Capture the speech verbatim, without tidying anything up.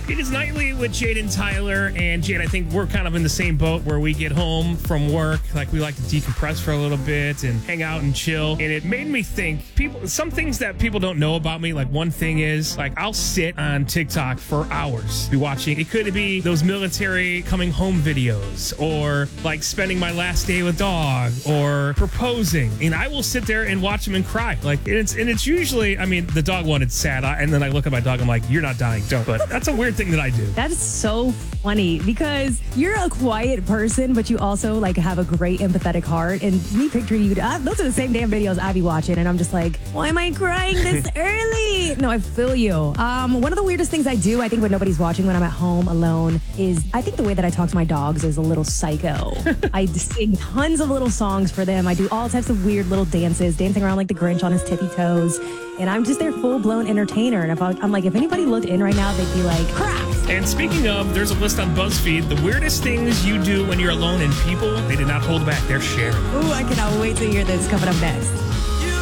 It is Nightly with Jade and Tyler. And Jade, I think we're kind of in the same boat where we get home from work. Like, we like to decompress for a little bit and hang out and chill. And it made me think, people, some things that people don't know about me. Like, one thing is, like, I'll sit on TikTok for hours, be watching. It could be those military coming home videos, or like spending my last day with dog, or proposing. And I will sit there and watch them and cry. Like, and it's, and it's usually, I mean, the dog one, it's sad. I, and then I look at my dog, I'm like, you're not dying, don't. But that's a weird thing that I do. That is so funny because you're a quiet person, but you also like have a great empathetic heart. And me picturing you, uh, those are the same damn videos I be watching. And I'm just like, why am I crying this early? No, I feel you. Um, one of the weirdest things I do, I think when nobody's watching, when I'm at home alone, is I think the way that I talk to my dogs is a little psycho. I sing tons of little songs for them. I do all types of weird little dances, dancing around like the Grinch on his tippy toes. And I'm just their full-blown entertainer. And if I, I'm like, if anybody looked in right now, they'd be like, crap. And speaking of, there's a list on BuzzFeed. The weirdest things you do when you're alone, and people, they did not hold back. They're sharing. Ooh, I cannot wait to hear this coming up next.